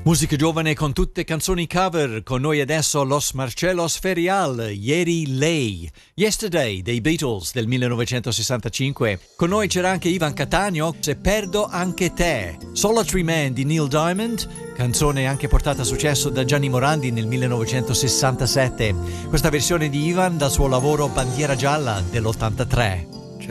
Musica giovane con tutte canzoni cover, con noi adesso Los Marcellos Ferial, Ieri Lei, Yesterday dei Beatles del 1965. Con noi c'era anche Ivan Cattaneo, Se perdo anche te, Solitary Man di Neil Diamond, canzone anche portata a successo da Gianni Morandi nel 1967. Questa versione di Ivan dal suo lavoro Bandiera Gialla dell'83.